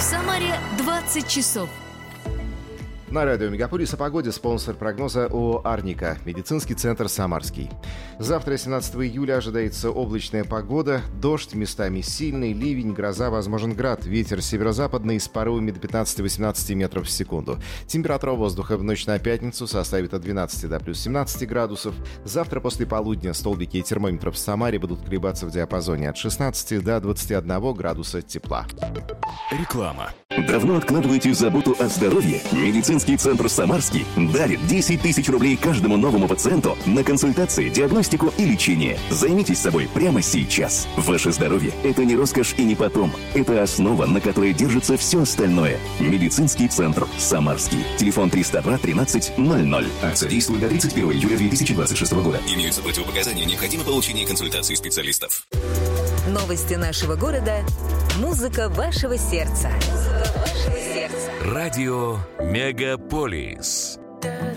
Самаре 20 часов. На радио Мегаполис о погоде спонсор прогноза ООО «Арника», медицинский центр «Самарский». Завтра, 17 июля, ожидается облачная погода, дождь, местами сильный, ливень, гроза, возможен град, ветер северо-западный с порывами до 15-18 метров в секунду. Температура воздуха в ночь на пятницу составит от 12 до плюс 17 градусов. Завтра после полудня столбики термометров в Самаре будут колебаться в диапазоне от 16 до 21 градуса тепла. Реклама. Давно откладываете заботу о здоровье? Медицинский центр «Самарский» дарит 10 тысяч рублей каждому новому пациенту на консультации, диагностику и лечение. Займитесь собой прямо сейчас. Ваше здоровье – это не роскошь и не потом. Это основа, на которой держится все остальное. Медицинский центр «Самарский». Телефон 302 13 00. Акция действует до 31 июля 2026 года. Имеются противопоказания, необходимо получение консультации специалистов. Новости нашего города. Музыка вашего сердца. Радио Мегаполис.